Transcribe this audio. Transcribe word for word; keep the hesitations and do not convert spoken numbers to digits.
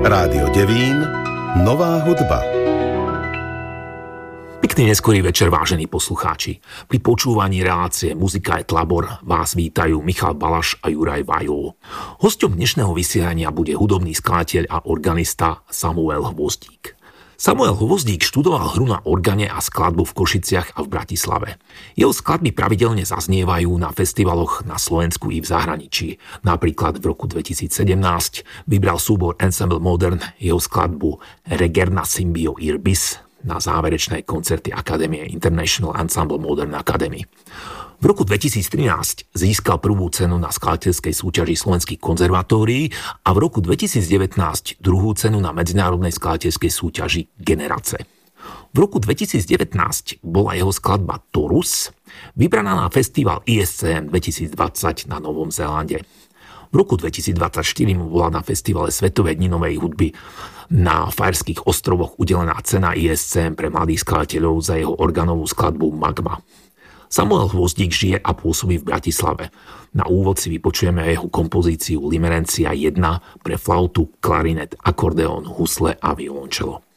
Rádio Devín, nová hudba. Pekný neskorý večer, vážení poslucháči. Pri počúvaní relácie Muzika je tlabor vás vítajú Michal Balaš a Juraj Vajol. Hosťom dnešného vysielania bude hudobný skladateľ a organista Samuel Hvozdík. Samuel Hvozdík študoval hru na organe a skladbu v Košiciach a v Bratislave. Jeho skladby pravidelne zaznievajú na festivaloch na Slovensku i v zahraničí. Napríklad v roku dvetisícsedemnásť vybral súbor Ensemble Modern jeho skladbu Regerna Symbio Irbis na záverečné koncerty Akadémie International Ensemble Modern Academy. V roku dvetisíctrinásť získal prvú cenu na skladateľskej súťaži Slovenských konzervatórií a v roku dvetisícdevätnásť druhú cenu na medzinárodnej skladateľskej súťaži Generace. V roku dvetisícdevätnásť bola jeho skladba Torus vybraná na festival í es cé em dvetisícdvadsať na Novom Zélande. V roku dvetisícdvadsaťštyri mu bola na festivale Svetovej dni novej hudby na Fajerských ostrovoch udelená cena í es cé em pre mladých skladateľov za jeho organovú skladbu Magma. Samuel Hvozdík žije a pôsobí v Bratislave. Na úvod si vypočujeme jeho kompozíciu Limerencia jedna pre flautu, klarinet, akordeón, husle a violončelo.